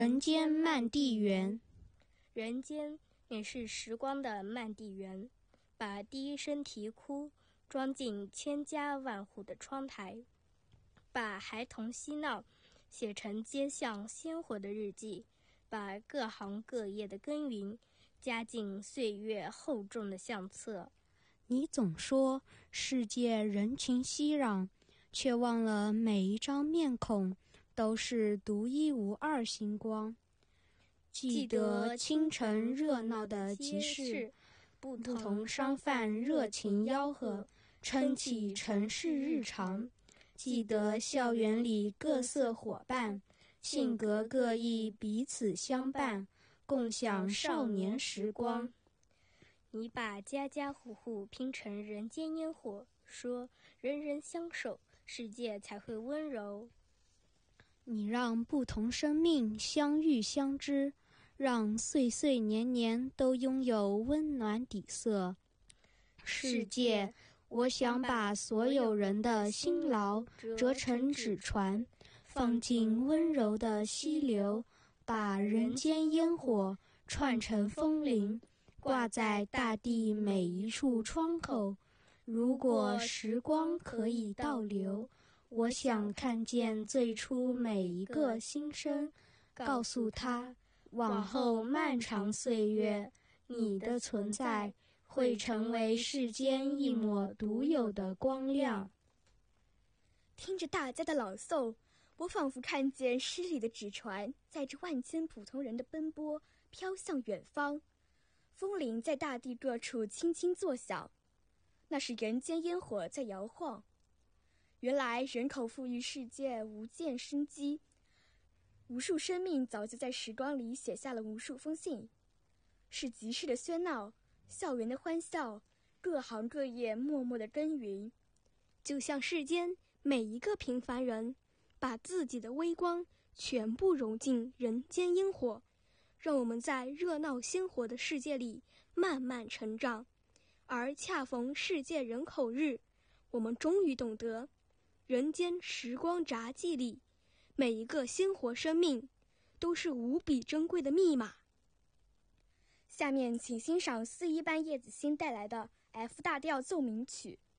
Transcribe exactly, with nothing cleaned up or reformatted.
人间漫地园。 人间也是时光的漫地园，把第一声啼哭装进千家万户的窗台，把孩童嬉闹写成街巷鲜活的日记，把各行各业的耕耘加进岁月厚重的相册。 你总说世界人情熙攘，却忘了每一张面孔都是独一无二星光。记得清晨热闹的集市，不同商贩热情吆喝，撑起城市日常。记得校园里各色伙伴，性格各异，彼此相伴，共享少年时光。 你把家家户户拼成人间烟火，说人人相守，世界才会温柔。 你让不同生命相遇相知，让岁岁年年都拥有温暖底色。世界，我想把所有人的辛劳折成纸船，放进温柔的溪流，把人间烟火串成风铃，挂在大地每一处窗口。如果时光可以倒流，我想看见最初每一个新生，告诉他，往后漫长岁月，你的存在会成为世间一抹独有的光亮。 听着大家的朗诵，我仿佛看见诗里的纸船载着万千普通人的奔波飘向远方，风铃在大地各处轻轻作响，那是人间烟火在摇晃。原来人口富裕世界无限生机，无数生命早就在时光里写下了无数封信，是集市的喧闹，校园的欢笑，各行各业默默的耕耘。就像世间每一个平凡人，把自己的微光全部融进人间烟火，让我们在热闹鲜活的世界里慢慢成长。而恰逢世界人口日，我们终于懂得，人间时光札记里，每一个鲜活生命都是无比珍贵的密码。下面请欣赏四一班叶子欣带来的 F 大调奏鸣曲。